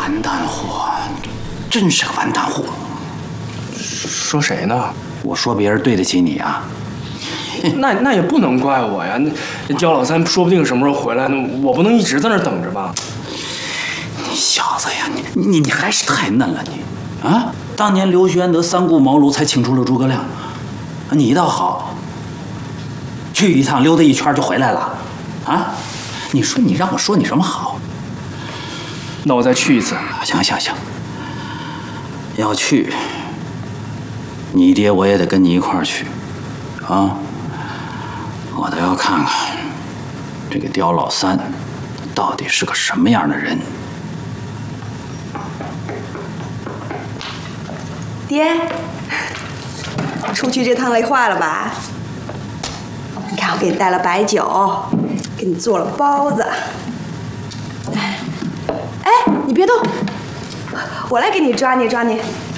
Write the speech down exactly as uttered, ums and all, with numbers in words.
完蛋货，真是个完蛋货。 说谁呢？ 我说别人对得起你啊？ 那那也不能怪我呀，那那刁老三说不定什么时候回来，那我不能一直在那儿等着吧？ 你小子呀，你你你还是太嫩了你啊！当年刘玄德三顾茅庐才请出了诸葛亮，你倒好，去一趟溜达一圈就回来了，啊？你说你让我说你什么好？ 那我再去一次。 行行行，要去，你爹我也得跟你一块儿去，啊！我都要看看这个刁老三到底是个什么样的人。 爹，出去这趟累坏了吧？你看我给你带了白酒，给你做了包子。哎，你别动，我来给你抓捏抓捏。